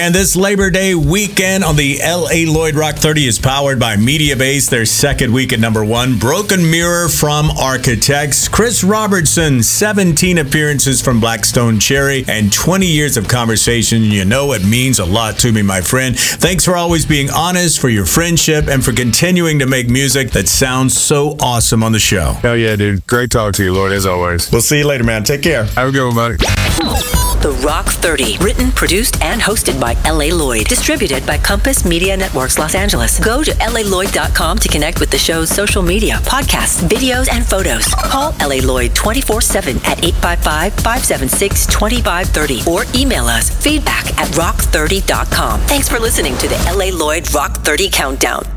And this Labor Day weekend on the L.A. Lloyd Rock 30 is powered by Mediabase, their second week at number one. Broken Mirror from Architects. Chris Robertson, 17 appearances from Blackstone Cherry, and 20 years of conversation. You know it means a lot to me, my friend. Thanks for always being honest, for your friendship, and for continuing to make music that sounds so awesome on the show. Hell yeah, dude. Great talk to you, Lloyd, as always. We'll see you later, man. Take care. Have a good one, buddy. The Rock 30, written, produced, and hosted by L.A. Lloyd. Distributed by Compass Media Networks Los Angeles. Go to LALloyd.com to connect with the show's social media, podcasts, videos, and photos. Call L.A. Lloyd 24/7 at 855-576-2530 or email us feedback@rock30.com. Thanks for listening to the L.A. Lloyd Rock 30 Countdown.